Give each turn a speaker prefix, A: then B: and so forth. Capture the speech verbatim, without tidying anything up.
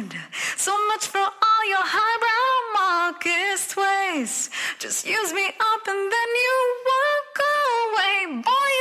A: mind. So much for all your highbrow Marxist ways. Just use me up and then you walk away. Boy,